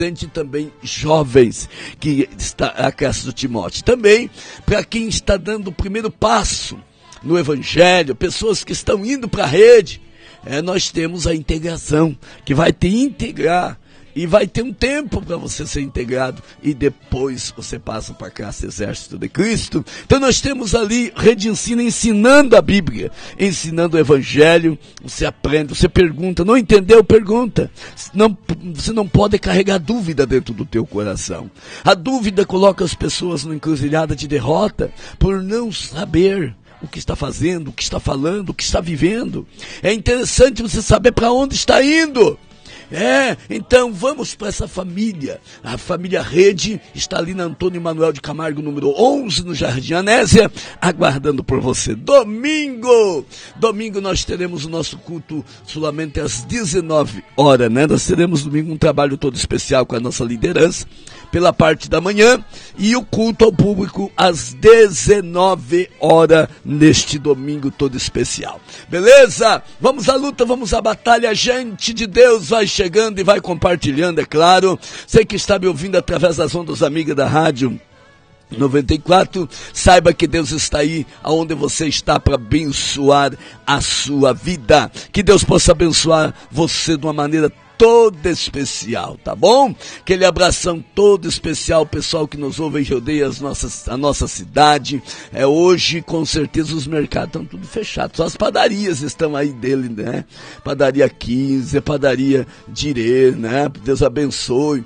também jovens, que está a casa do Timóteo. Também para quem está dando o primeiro passo no Evangelho, pessoas que estão indo para a rede, nós temos a integração, que vai te integrar, e vai ter um tempo para você ser integrado, e depois você passa para a classe Exército de Cristo. Então nós temos ali Rede Ensina ensinando a Bíblia, ensinando o Evangelho. Você aprende, você pergunta, não entendeu? Pergunta. Não, você não pode carregar dúvida dentro do teu coração. A dúvida coloca as pessoas numa encruzilhada de derrota, por não saber o que está fazendo, o que está falando, o que está vivendo. É interessante você saber para onde está indo. Então vamos para essa família. A família Rede está ali na Antônio Manuel de Camargo, número 11, no Jardim Anésia, aguardando por você. Domingo nós teremos o nosso culto solamente às 19 horas, né? Nós teremos domingo um trabalho todo especial com a nossa liderança, pela parte da manhã, e o culto ao público às 19 horas neste domingo todo especial. Beleza? Vamos à luta, vamos à batalha. A gente de Deus vai chegando e vai compartilhando, é claro. Você que está me ouvindo através das ondas amigas da rádio 94, saiba que Deus está aí aonde você está para abençoar a sua vida. Que Deus possa abençoar você de uma maneira toda especial, tá bom? Aquele abração todo especial, pessoal que nos ouve e rodeia a nossa cidade. Hoje, com certeza, os mercados estão tudo fechados, só as padarias estão aí dele, né? Padaria 15, padaria Dirê, né? Deus abençoe.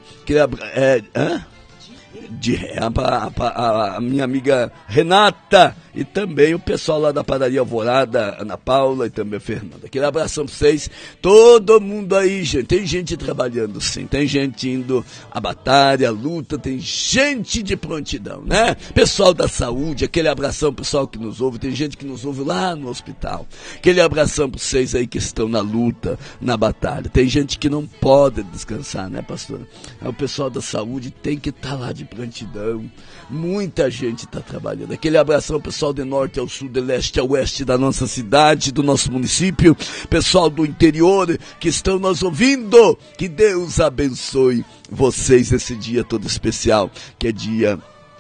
A minha amiga Renata, e também o pessoal lá da padaria Alvorada, Ana Paula e também a Fernanda. Aquele abração pra vocês, todo mundo aí, gente. Tem gente trabalhando, sim, tem gente indo à batalha, à luta, tem gente de prontidão, né? Pessoal da saúde, aquele abração pro pessoal que nos ouve, tem gente que nos ouve lá no hospital. Aquele abração pra vocês aí que estão na luta, na batalha. Tem gente que não pode descansar, né, pastor? O pessoal da saúde tem que estar lá de prontidão. Muita gente está trabalhando. Aquele abração, pessoal de norte ao sul, de leste ao oeste da nossa cidade, do nosso município, pessoal do interior que estão nos ouvindo. Que Deus abençoe vocês esse dia todo especial, que é dia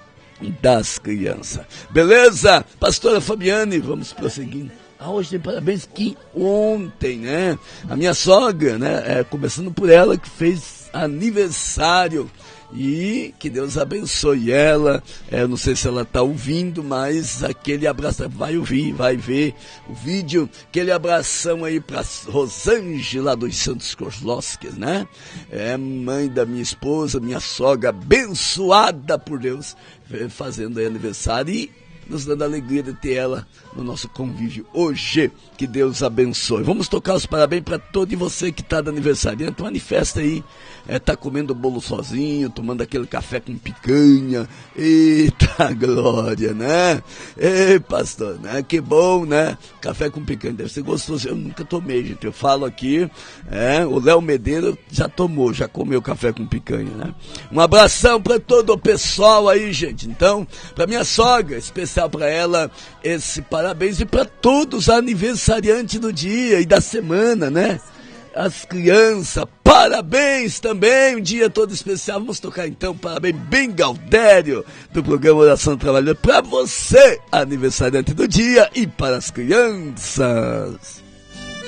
das crianças. Beleza? Pastora Fabiane, vamos prosseguindo. Hoje tem parabéns que ontem, né? A minha sogra, né? Começando por ela, que fez aniversário. E que Deus abençoe ela. Eu não sei se ela está ouvindo, mas aquele abraço, vai ouvir, vai ver o vídeo. Aquele abração aí para Rosângela dos Santos Kozlowski, né? Mãe da minha esposa, minha sogra, abençoada por Deus, fazendo aí aniversário e nos dando a alegria de ter ela no nosso convívio hoje. Que Deus abençoe. Vamos tocar os parabéns para todo e você que está de aniversariante. Manifesta aí, tá comendo bolo sozinho, tomando aquele café com picanha. Eita glória, né? Ei, pastor, né? Que bom, né? Café com picanha, deve ser gostoso. Eu nunca tomei, gente. Eu falo aqui, o Léo Medeiro já tomou, já comeu café com picanha, né? Um abração para todo o pessoal aí, gente. Então, para minha sogra, especial para ela, esse parabéns, e para todos os aniversariantes do dia e da semana, né? As crianças, parabéns também, um dia todo especial. Vamos tocar então, parabéns bem Galdério, do programa Oração Trabalhando, para você, aniversariante do dia, e para as crianças.